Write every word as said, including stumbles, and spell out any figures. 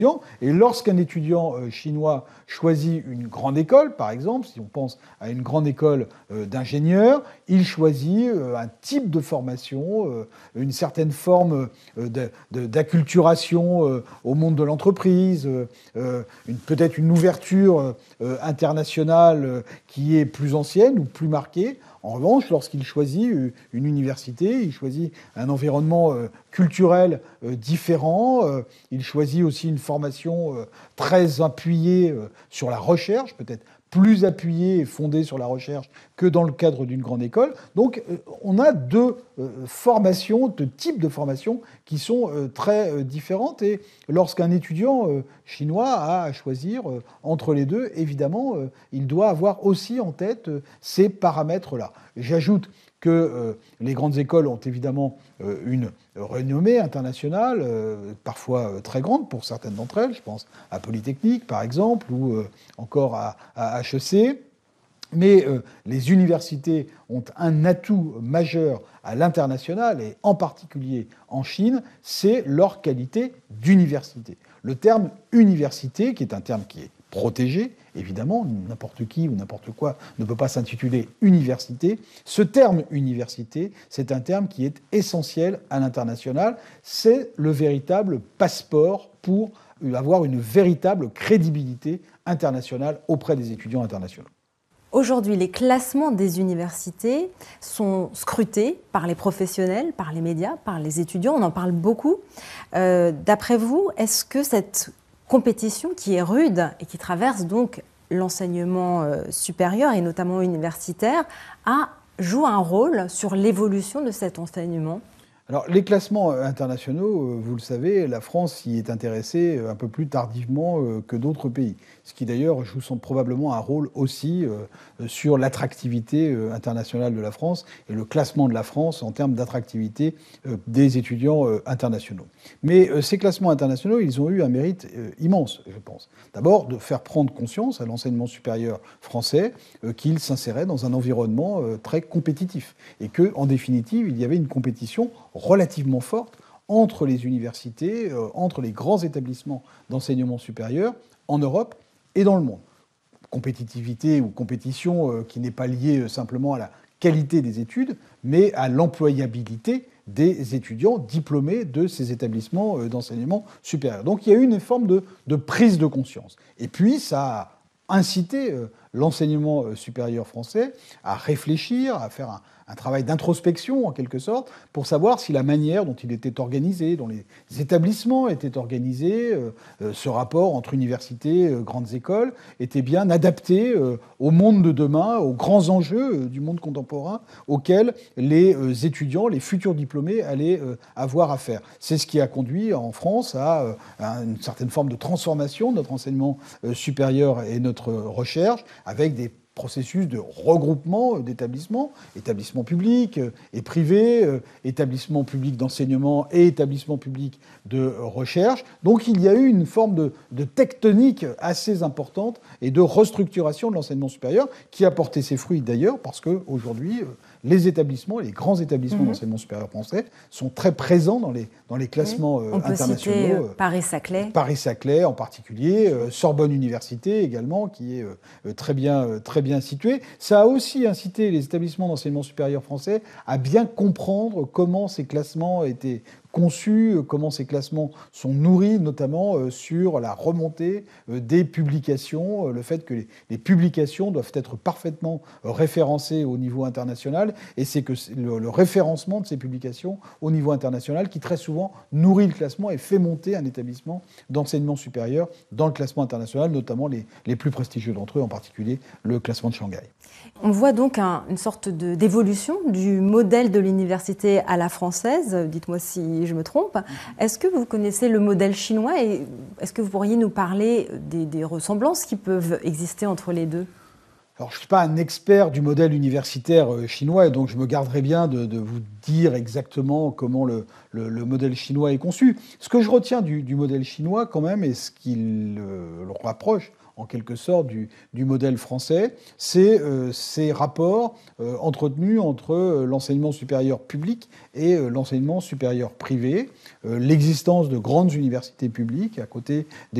Et lorsqu'un étudiant euh, chinois choisit une grande école, par exemple, si on pense à une grande école euh, d'ingénieurs, il choisit euh, un type de formation, euh, une certaine forme euh, de, de, d'acculturation euh, au monde de l'entreprise, euh, une, peut-être une ouverture euh, internationale euh, qui est plus ancienne ou plus marquée. En revanche, lorsqu'il choisit une université, il choisit un environnement euh, culturel euh, différent, euh, il choisit aussi une formation euh, très appuyée euh, sur la recherche, peut-être plus appuyée et fondée sur la recherche que dans le cadre d'une grande école. Donc euh, on a deux euh, formations, deux types de formations qui sont euh, très euh, différentes. Et lorsqu'un étudiant euh, chinois a à choisir euh, entre les deux, évidemment, euh, il doit avoir aussi en tête euh, ces paramètres-là. J'ajoute que euh, les grandes écoles ont évidemment euh, une renommée internationale, euh, parfois euh, très grande pour certaines d'entre elles. Je pense à Polytechnique, par exemple, ou euh, encore à, à H E C. Mais euh, les universités ont un atout majeur à l'international, et en particulier en Chine, c'est leur qualité d'université. Le terme université, qui est un terme qui est protégé, évidemment, n'importe qui ou n'importe quoi ne peut pas s'intituler université. Ce terme université, c'est un terme qui est essentiel à l'international. C'est le véritable passeport pour avoir une véritable crédibilité internationale auprès des étudiants internationaux. Aujourd'hui, les classements des universités sont scrutés par les professionnels, par les médias, par les étudiants. On en parle beaucoup. Euh, d'après vous, est-ce que cette compétition qui est rude et qui traverse donc l'enseignement euh, supérieur et notamment universitaire a, joue un rôle sur l'évolution de cet enseignement ? Alors, les classements internationaux, vous le savez, la France y est intéressée un peu plus tardivement que d'autres pays. Ce qui d'ailleurs joue probablement un rôle aussi sur l'attractivité internationale de la France et le classement de la France en termes d'attractivité des étudiants internationaux. Mais ces classements internationaux, ils ont eu un mérite immense, je pense. D'abord, de faire prendre conscience à l'enseignement supérieur français qu'il s'insérait dans un environnement très compétitif et qu'en définitive, il y avait une compétition relativement forte entre les universités, euh, entre les grands établissements d'enseignement supérieur en Europe et dans le monde. Compétitivité ou compétition euh, qui n'est pas liée simplement à la qualité des études, mais à l'employabilité des étudiants diplômés de ces établissements euh, d'enseignement supérieur. Donc il y a eu une forme de, de prise de conscience. Et puis ça a incité euh, l'enseignement euh, supérieur français à réfléchir, à faire un, un travail d'introspection, en quelque sorte, pour savoir si la manière dont il était organisé, dont les établissements étaient organisés, euh, euh, ce rapport entre universités, euh, grandes écoles, était bien adapté euh, au monde de demain, aux grands enjeux euh, du monde contemporain auxquels les euh, étudiants, les futurs diplômés allaient euh, avoir affaire. C'est ce qui a conduit en France à, euh, à une certaine forme de transformation de notre enseignement euh, supérieur et notre recherche, avec des processus de regroupement d'établissements, établissements publics et privés, établissements publics d'enseignement et établissements publics de recherche. Donc il y a eu une forme de, de tectonique assez importante et de restructuration de l'enseignement supérieur qui a porté ses fruits d'ailleurs parce qu'aujourd'hui, les établissements, les grands établissements mmh. d'enseignement supérieur français sont très présents dans les, dans les classements oui. On peut internationaux. Citer, euh, Paris-Saclay. Paris-Saclay en particulier, euh, Sorbonne Université également, qui est euh, très bien, euh, très bien située. Ça a aussi incité les établissements d'enseignement supérieur français à bien comprendre comment ces classements étaient conçus, comment ces classements sont nourris, notamment euh, sur la remontée euh, des publications, euh, le fait que les, les publications doivent être parfaitement euh, référencées au niveau international, et c'est que le, le référencement de ces publications au niveau international qui très souvent nourrit le classement et fait monter un établissement d'enseignement supérieur dans le classement international, notamment les, les plus prestigieux d'entre eux, en particulier le classement de Shanghai. On voit donc un, une sorte de, d'évolution du modèle de l'université à la française, dites-moi si je me trompe. Est-ce que vous connaissez le modèle chinois et est-ce que vous pourriez nous parler des, des ressemblances qui peuvent exister entre les deux ? Alors, je ne suis pas un expert du modèle universitaire chinois, et donc je me garderai bien de, de vous dire exactement comment le, le, le modèle chinois est conçu. Ce que je retiens du, du modèle chinois, quand même, et ce qui le, le rapproche, en quelque sorte du, du modèle français, c'est euh, ces rapports euh, entretenus entre euh, l'enseignement supérieur public et euh, l'enseignement supérieur privé, euh, l'existence de grandes universités publiques à côté des